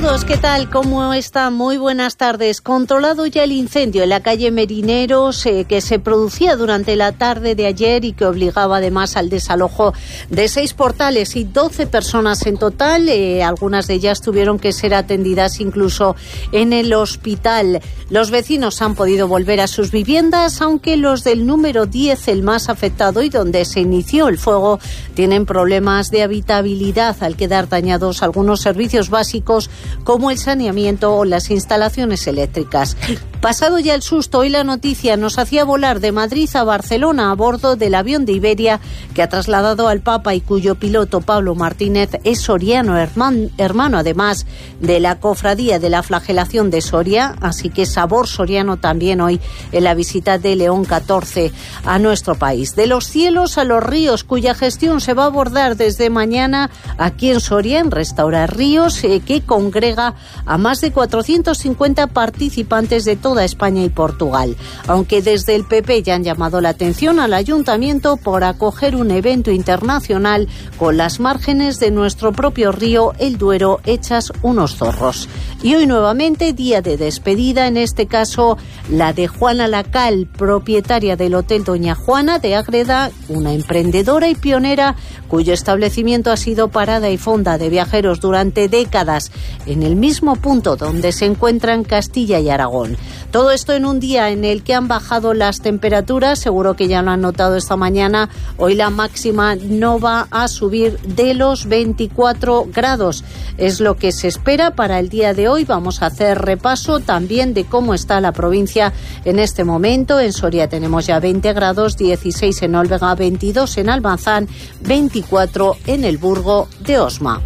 todos, ¿qué tal? ¿Cómo están? Muy buenas tardes. Controlado ya el incendio en la calle Merineros que se producía durante la tarde de ayer y que obligaba además al desalojo de 6 portales y 12 personas en total. Algunas de ellas tuvieron que ser atendidas incluso en el hospital. Los vecinos han podido volver a sus viviendas, aunque los del número 10, el más afectado y donde se inició el fuego, tienen problemas de habitabilidad al quedar dañados algunos servicios básicos como el saneamiento o las instalaciones eléctricas. Pasado ya el susto, hoy la noticia nos hacía volar de Madrid a Barcelona a bordo del avión de Iberia que ha trasladado al Papa y cuyo piloto Pablo Martínez es soriano, hermano además de la Cofradía de la Flagelación de Soria, así que sabor soriano también hoy en la visita de León XIV a nuestro país. De los cielos a los ríos, cuya gestión se va a abordar desde mañana aquí en Soria, en Restaurar Ríos, que congrega a más de 450 participantes de toda España y Portugal. Aunque desde el PP ya han llamado la atención al Ayuntamiento por acoger un evento internacional con las márgenes de nuestro propio río, el Duero, hechas unos zorros. Y hoy nuevamente día de despedida, en este caso la de Juana Lacal, propietaria del Hotel Doña Juana de Ágreda, una emprendedora y pionera cuyo establecimiento ha sido parada y fonda de viajeros durante décadas en el mismo punto donde se encuentran Castilla y Aragón. Todo esto en un día en el que han bajado las temperaturas, seguro que ya lo han notado esta mañana. Hoy la máxima no va a subir de los 24 grados. Es lo que se espera para el día de hoy. Vamos a hacer repaso también de cómo está la provincia en este momento. En Soria tenemos ya 20 grados, 16 en Olvega, 22 en Almanzán, 24 en el Burgo de Osma.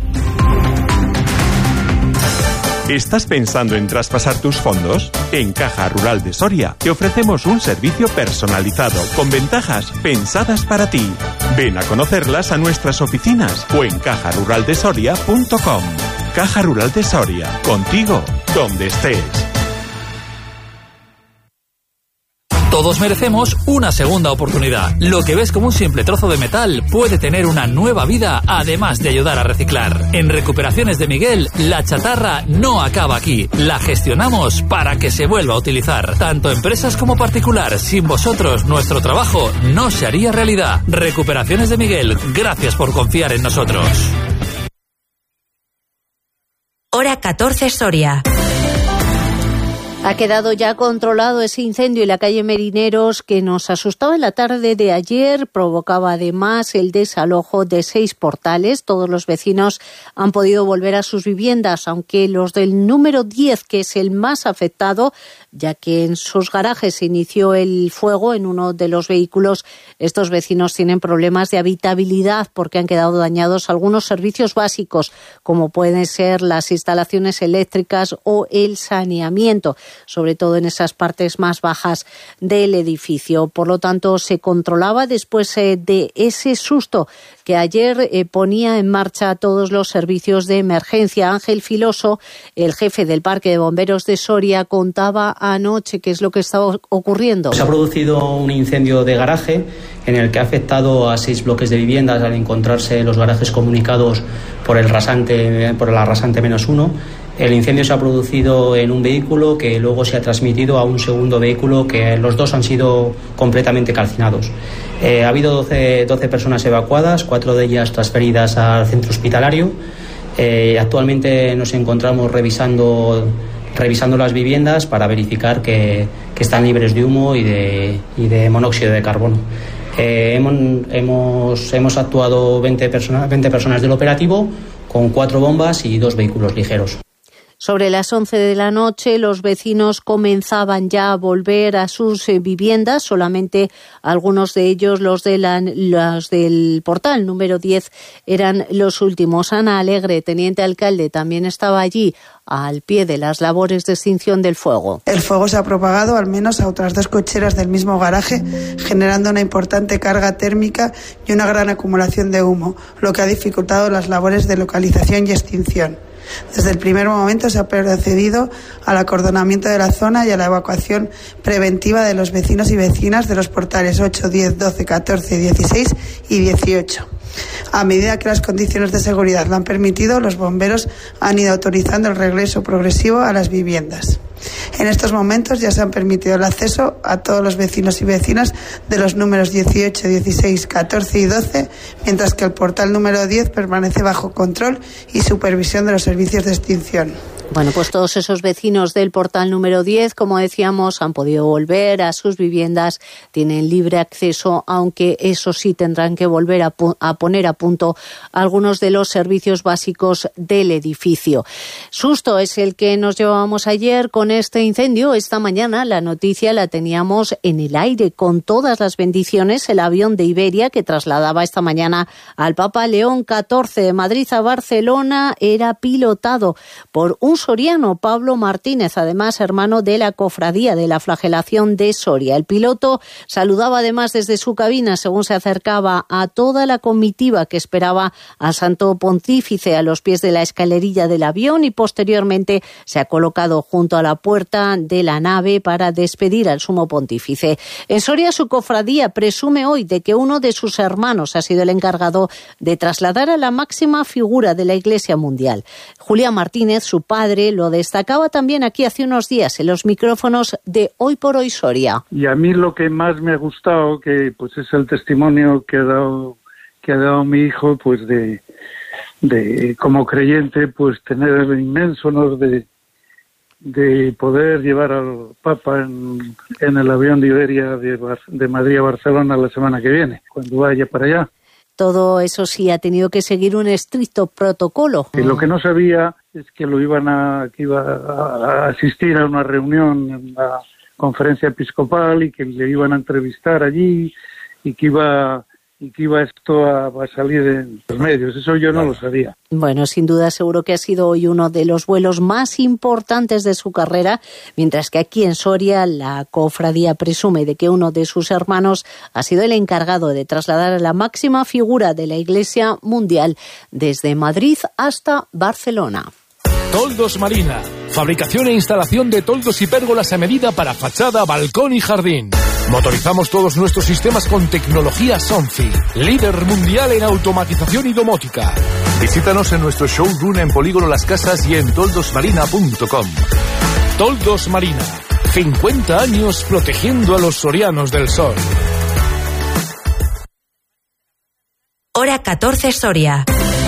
¿Estás pensando en traspasar tus fondos? En Caja Rural de Soria te ofrecemos un servicio personalizado con ventajas pensadas para ti. Ven a conocerlas a nuestras oficinas o en cajaruraldesoria.com. Caja Rural de Soria, contigo donde estés. Todos merecemos una segunda oportunidad. Lo que ves como un simple trozo de metal puede tener una nueva vida, además de ayudar a reciclar. En Recuperaciones de Miguel, la chatarra no acaba aquí. La gestionamos para que se vuelva a utilizar. Tanto empresas como particular. Sin vosotros, nuestro trabajo no se haría realidad. Recuperaciones de Miguel, gracias por confiar en nosotros. Hora 14 Soria. Ha quedado ya controlado ese incendio en la calle Merineros que nos asustaba en la tarde de ayer. Provocaba además el desalojo de 6 portales. Todos los vecinos han podido volver a sus viviendas, aunque los del número 10, que es el más afectado, ya que en sus garajes se inició el fuego en uno de los vehículos. Estos vecinos tienen problemas de habitabilidad porque han quedado dañados algunos servicios básicos, como pueden ser las instalaciones eléctricas o el saneamiento, sobre todo en esas partes más bajas del edificio. Por lo tanto, se controlaba después de ese susto que ayer ponía en marcha todos los servicios de emergencia. Ángel Filoso, el jefe del Parque de Bomberos de Soria, contaba anoche qué es lo que estaba ocurriendo. Se ha producido un incendio de garaje en el que ha afectado a 6 bloques de viviendas al encontrarse los garajes comunicados por la rasante -1. El incendio se ha producido en un vehículo que luego se ha transmitido a un segundo vehículo, que los dos han sido completamente calcinados. Ha habido 12 personas evacuadas, 4 de ellas transferidas al centro hospitalario. Actualmente nos encontramos revisando las viviendas para verificar que están libres de humo y de monóxido de carbono. Hemos actuado 20 personas del operativo con 4 bombas y 2 vehículos ligeros. Sobre las 11 de la noche, los vecinos comenzaban ya a volver a sus viviendas. Solamente algunos de ellos, los del portal número 10, eran los últimos. Ana Alegre, teniente alcalde, también estaba allí al pie de las labores de extinción del fuego. El fuego se ha propagado al menos a otras 2 cocheras del mismo garaje, generando una importante carga térmica y una gran acumulación de humo, lo que ha dificultado las labores de localización y extinción. Desde el primer momento se ha procedido al acordonamiento de la zona y a la evacuación preventiva de los vecinos y vecinas de los portales 8, 10, 12, 14, 16 y 18. A medida que las condiciones de seguridad lo han permitido, los bomberos han ido autorizando el regreso progresivo a las viviendas. En estos momentos ya se han permitido el acceso a todos los vecinos y vecinas de los números 18, 16, 14 y 12, mientras que el portal número 10 permanece bajo control y supervisión de los servicios de extinción. Bueno, pues todos esos vecinos del portal número 10, como decíamos, han podido volver a sus viviendas, tienen libre acceso, aunque eso sí tendrán que volver a poner a punto algunos de los servicios básicos del edificio. Susto es el que nos llevábamos ayer con este incendio. Esta mañana la noticia la teníamos en el aire con todas las bendiciones. El avión de Iberia que trasladaba esta mañana al Papa León XIV de Madrid a Barcelona era pilotado por un soriano, Pablo Martínez, además hermano de la Cofradía de la Flagelación de Soria. El piloto saludaba además desde su cabina según se acercaba a toda la comitiva que esperaba al Santo Pontífice a los pies de la escalerilla del avión y posteriormente se ha colocado junto a la puerta de la nave para despedir al Sumo Pontífice. En Soria su cofradía presume hoy de que uno de sus hermanos ha sido el encargado de trasladar a la máxima figura de la Iglesia mundial. Julián Martínez, su padre, lo destacaba también aquí hace unos días en los micrófonos de Hoy por Hoy Soria. Y a mí lo que más me ha gustado que pues es el testimonio que ha dado mi hijo, pues de como creyente, pues tener el inmenso honor de poder llevar al Papa en el avión de Iberia de Madrid a Barcelona la semana que viene, cuando vaya para allá. Todo eso sí ha tenido que seguir un estricto protocolo. Y lo que no sabía es que que iba a asistir a una reunión en la conferencia episcopal y que le iban a entrevistar allí y que iba esto a salir en los medios. Eso yo no lo sabía. Bueno, sin duda seguro que ha sido hoy uno de los vuelos más importantes de su carrera, mientras que aquí en Soria la cofradía presume de que uno de sus hermanos ha sido el encargado de trasladar a la máxima figura de la Iglesia mundial desde Madrid hasta Barcelona. Toldos Marina. Fabricación e instalación de toldos y pérgolas a medida para fachada, balcón y jardín. Motorizamos todos nuestros sistemas con tecnología Sonfi, líder mundial en automatización y domótica. Visítanos en nuestro showroom en Polígono Las Casas y en toldosmarina.com. Toldos Marina, 50 años protegiendo a los sorianos del sol. Hora 14 Soria.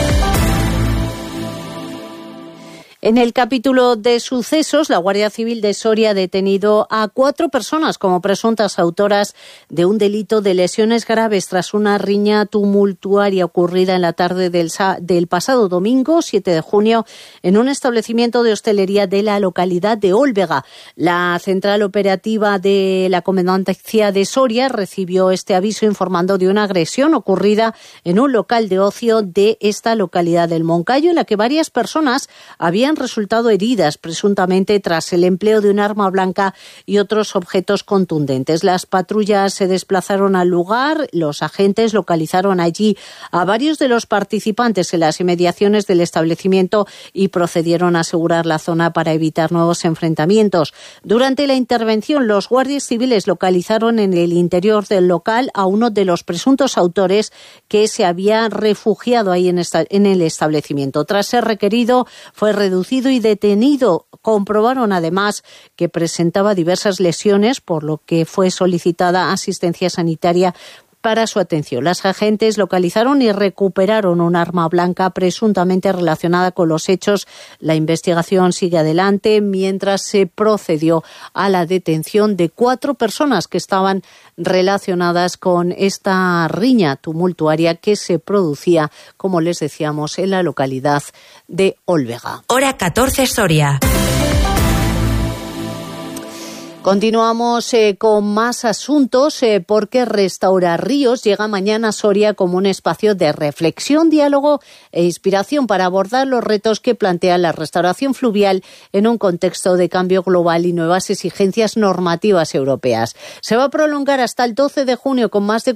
En el capítulo de sucesos, la Guardia Civil de Soria ha detenido a 4 personas como presuntas autoras de un delito de lesiones graves tras una riña tumultuaria ocurrida en la tarde del pasado domingo, 7 de junio, en un establecimiento de hostelería de la localidad de Ólvega. La central operativa de la Comandancia de Soria recibió este aviso informando de una agresión ocurrida en un local de ocio de esta localidad del Moncayo, en la que varias personas habían resultado heridas presuntamente tras el empleo de un arma blanca y otros objetos contundentes. Las patrullas se desplazaron al lugar, los agentes localizaron allí a varios de los participantes en las inmediaciones del establecimiento y procedieron a asegurar la zona para evitar nuevos enfrentamientos. Durante la intervención, los guardias civiles localizaron en el interior del local a uno de los presuntos autores que se había refugiado ahí en el establecimiento. Tras ser requerido, fue reducido y detenido. Comprobaron además que presentaba diversas lesiones, por lo que fue solicitada asistencia sanitaria para su atención. Los agentes localizaron y recuperaron un arma blanca presuntamente relacionada con los hechos. La investigación sigue adelante mientras se procedió a la detención de 4 personas que estaban relacionadas con esta riña tumultuaria que se producía, como les decíamos, en la localidad de Ólvega. Hora 14 Soria. Continuamos con más asuntos porque Restaurar Ríos llega mañana a Soria como un espacio de reflexión, diálogo e inspiración para abordar los retos que plantea la restauración fluvial en un contexto de cambio global y nuevas exigencias normativas europeas. Se va a prolongar hasta el 12 de junio con más de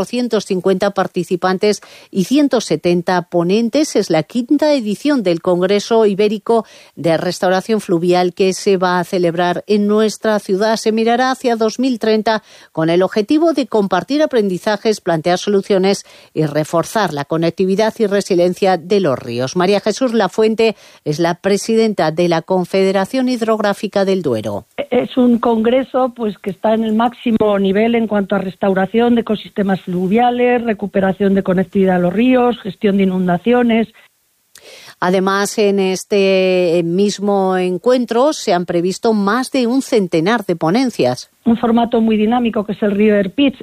450 participantes y 170 ponentes. Es la quinta edición del Congreso Ibérico de Restauración Fluvial que se va a celebrar en nuestra ciudad. Se mirará hacia 2030 con el objetivo de compartir aprendizajes, plantear soluciones y reforzar la conectividad y resiliencia de los ríos. María Jesús Lafuente es la presidenta de la Confederación Hidrográfica del Duero. Es un congreso que está en el máximo nivel en cuanto a restauración de ecosistemas fluviales, recuperación de conectividad a los ríos, gestión de inundaciones. Además, en este mismo encuentro se han previsto más de un centenar de ponencias. Un formato muy dinámico que es el River Pitch.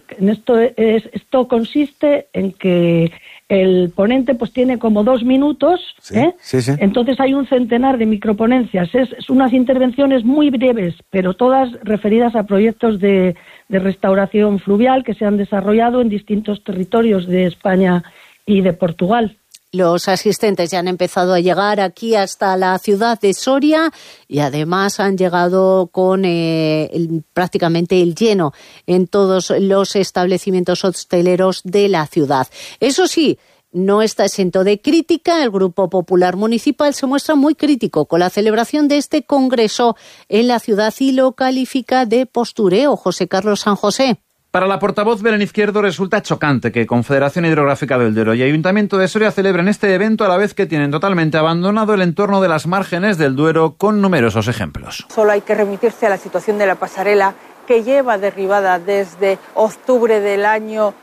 Esto consiste en que el ponente tiene como 2 minutos, sí. Entonces hay un centenar de microponencias. Es unas intervenciones muy breves, pero todas referidas a proyectos de restauración fluvial que se han desarrollado en distintos territorios de España y de Portugal. Los asistentes ya han empezado a llegar aquí hasta la ciudad de Soria y además han llegado con prácticamente el lleno en todos los establecimientos hosteleros de la ciudad. Eso sí, no está exento de crítica. El Grupo Popular Municipal se muestra muy crítico con la celebración de este congreso en la ciudad y lo califica de postureo. José Carlos San José. Para la portavoz Belén Izquierdo resulta chocante que Confederación Hidrográfica del Duero y Ayuntamiento de Soria celebren este evento a la vez que tienen totalmente abandonado el entorno de las márgenes del Duero con numerosos ejemplos. Solo hay que remitirse a la situación de la pasarela que lleva derribada desde octubre del año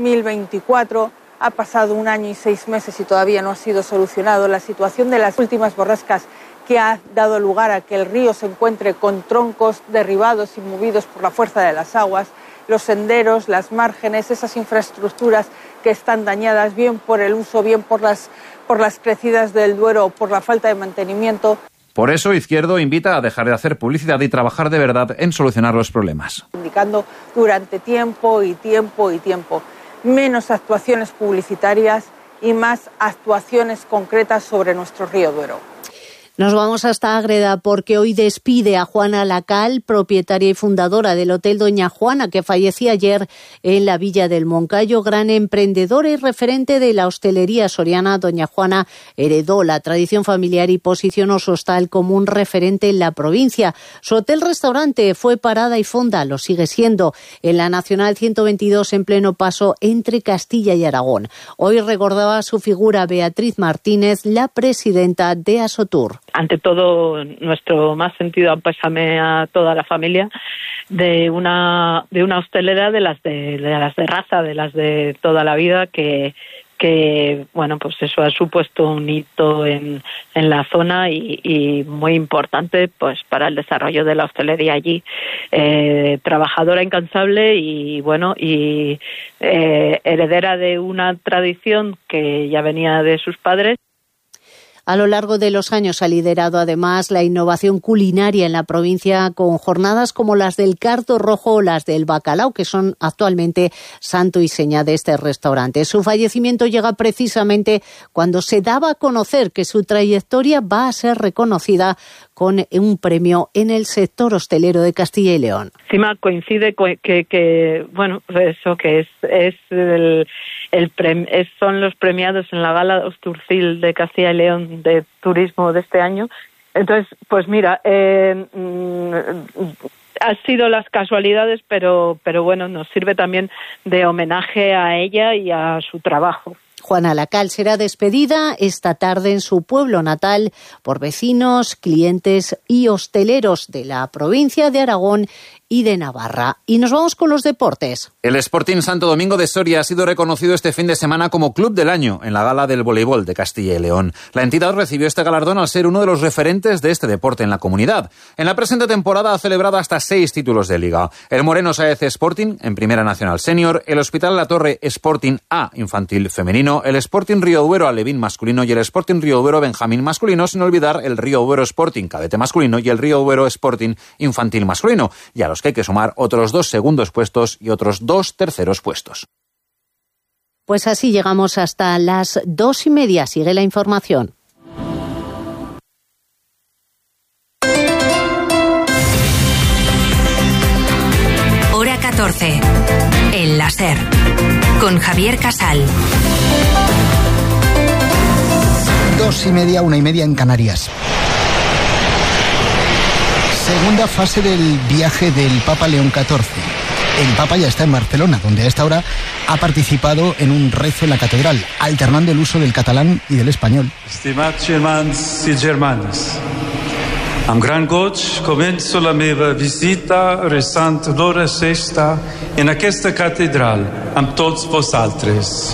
2024. Ha pasado 1 año y 6 meses y todavía no ha sido solucionado. La situación de las últimas borrascas que ha dado lugar a que el río se encuentre con troncos derribados y movidos por la fuerza de las aguas. Los senderos, las márgenes, esas infraestructuras que están dañadas bien por el uso, bien por las crecidas del Duero o por la falta de mantenimiento. Por eso Izquierdo invita a dejar de hacer publicidad y trabajar de verdad en solucionar los problemas. Indicando durante tiempo y tiempo y tiempo. Menos actuaciones publicitarias y más actuaciones concretas sobre nuestro río Duero. Nos vamos hasta Ágreda porque hoy despide a Juana Lacal, propietaria y fundadora del Hotel Doña Juana, que falleció ayer en la Villa del Moncayo. Gran emprendedora y referente de la hostelería soriana, Doña Juana heredó la tradición familiar y posicionó su hostal como un referente en la provincia. Su hotel-restaurante fue parada y fonda, lo sigue siendo, en la Nacional 122 en pleno paso entre Castilla y Aragón. Hoy recordaba su figura Beatriz Martínez, la presidenta de Asotur. Ante todo, nuestro más sentido pésame a toda la familia de una hostelera de las de raza, de las de toda la vida, que bueno, pues eso ha supuesto un hito en la zona y muy importante pues para el desarrollo de la hostelería allí. Trabajadora incansable y bueno, heredera de una tradición que ya venía de sus padres. A lo largo de los años ha liderado además la innovación culinaria en la provincia con jornadas como las del cardo rojo o las del bacalao, que son actualmente santo y seña de este restaurante. Su fallecimiento llega precisamente cuando se daba a conocer que su trayectoria va a ser reconocida con un premio en el sector hostelero de Castilla y León. Encima coincide que bueno, eso que son los premiados en la Gala Hosturcil de Castilla y León de turismo de este año. Entonces, pues mira, han sido las casualidades, pero bueno, nos sirve también de homenaje a ella y a su trabajo. Juana Lacal será despedida esta tarde en su pueblo natal por vecinos, clientes y hosteleros de la provincia de Aragón y de Navarra. Y nos vamos con los deportes. El Sporting Santo Domingo de Soria ha sido reconocido este fin de semana como Club del Año en la Gala del Voleibol de Castilla y León. La entidad recibió este galardón al ser uno de los referentes de este deporte en la comunidad. En la presente temporada ha celebrado hasta 6 títulos de liga. El Moreno Sáez Sporting en Primera Nacional Senior, el Hospital La Torre Sporting A infantil femenino, el Sporting Río Duero Alevín masculino y el Sporting Río Duero Benjamín masculino, sin olvidar el Río Duero Sporting cadete masculino y el Río Duero Sporting infantil masculino. Y a los los que hay que sumar otros 2 segundos puestos y otros 2 terceros puestos. Pues así llegamos hasta las 2:30. Sigue la información. Hora 14. El láser. Con Javier Casal. 2:30, 1:30 en Canarias. Segunda fase del viaje del Papa León XIV. El Papa ya está en Barcelona, donde a esta hora ha participado en un rezo en la catedral, alternando el uso del catalán y del español. Estimats germans i germanes, amb gran goig començo la meva visita resant l'hora sexta en aquesta catedral amb tots vosaltres.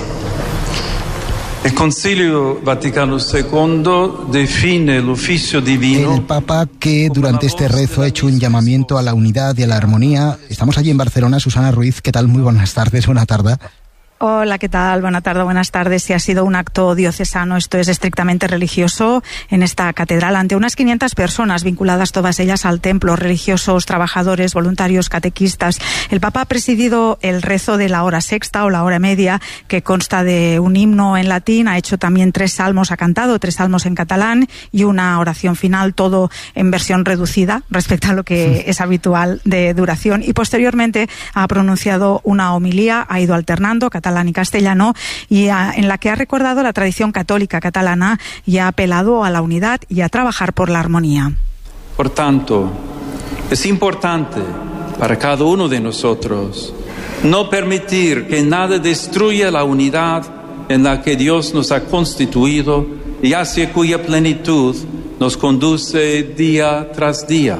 El Concilio Vaticano II define el oficio divino. El Papa, que durante este rezo ha hecho un llamamiento a la unidad y a la armonía. Estamos allí en Barcelona. Susana Ruiz, ¿qué tal? Muy buenas tardes, buena tarde. Hola, ¿qué tal? Buenas tardes. Sí, ha sido un acto diocesano, esto es estrictamente religioso, en esta catedral, ante unas 500 personas vinculadas todas ellas al templo, religiosos, trabajadores, voluntarios, catequistas. El Papa ha presidido el rezo de la hora sexta o la hora media, que consta de un himno en latín, ha hecho también 3 salmos, ha cantado 3 salmos en catalán y una oración final, todo en versión reducida respecto a lo que es habitual de duración, y posteriormente ha pronunciado una homilía, ha ido alternando catalán y castellano, y en la que ha recordado la tradición católica catalana y ha apelado a la unidad y a trabajar por la armonía. Por tanto, es importante para cada uno de nosotros no permitir que nada destruya la unidad en la que Dios nos ha constituido y hacia cuya plenitud nos conduce día tras día.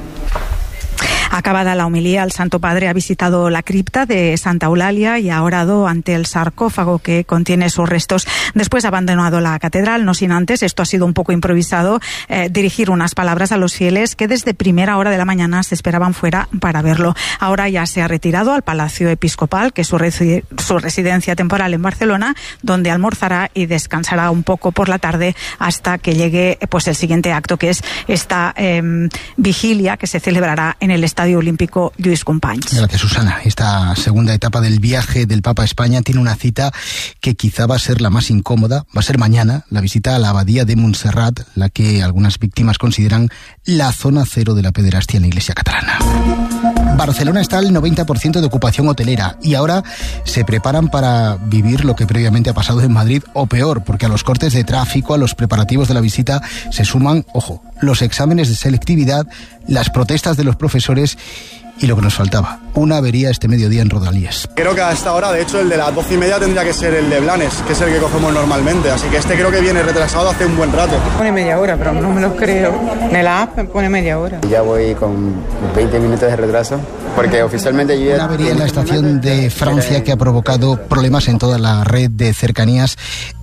Acabada la homilía, el Santo Padre ha visitado la cripta de Santa Eulalia y ha orado ante el sarcófago que contiene sus restos. Después ha abandonado la catedral, no sin antes, esto ha sido un poco improvisado, dirigir unas palabras a los fieles que desde primera hora de la mañana se esperaban fuera para verlo. Ahora ya se ha retirado al Palacio Episcopal, que es su residencia temporal en Barcelona, donde almorzará y descansará un poco por la tarde hasta que llegue pues el siguiente acto, que es esta vigilia que se celebrará en el Estadio Olímpico Lluís Companys. Gracias, Susana. Esta segunda etapa del viaje del Papa a España tiene una cita que quizá va a ser la más incómoda. Va a ser mañana, la visita a la abadía de Montserrat, la que algunas víctimas consideran la zona cero de la pederastia en la Iglesia catalana. Barcelona está al 90% de ocupación hotelera y ahora se preparan para vivir lo que previamente ha pasado en Madrid, o peor, porque a los cortes de tráfico, a los preparativos de la visita se suman, ojo, los exámenes de selectividad, las protestas de los profesores y lo que nos faltaba, una avería este mediodía en Rodalies. Creo que a esta hora, de hecho, el de las 12:30 tendría que ser el de Blanes, que es el que cogemos normalmente, así que este creo que viene retrasado hace un buen rato. Pone media hora, pero no me lo creo. En la app me pone media hora. Ya voy con 20 minutos de retraso, porque oficialmente yo... Una avería en la estación de Francia que ha provocado problemas en toda la red de cercanías